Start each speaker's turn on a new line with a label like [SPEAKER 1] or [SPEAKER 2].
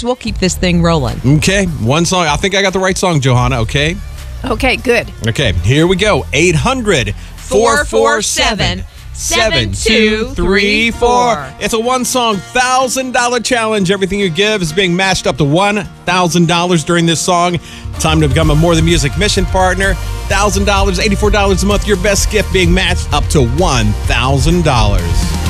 [SPEAKER 1] songs. We'll keep this thing rolling.
[SPEAKER 2] Okay, one song. I think I got the right song, Johanna, okay?
[SPEAKER 1] Okay, good.
[SPEAKER 2] Okay, here we go. 800-447-7234. It's a one-song, $1,000 challenge. Everything you give is being matched up to $1,000 during this song. Time to become a More Than Music mission partner. $1,000, $84 a month. Your best gift being matched up to $1,000.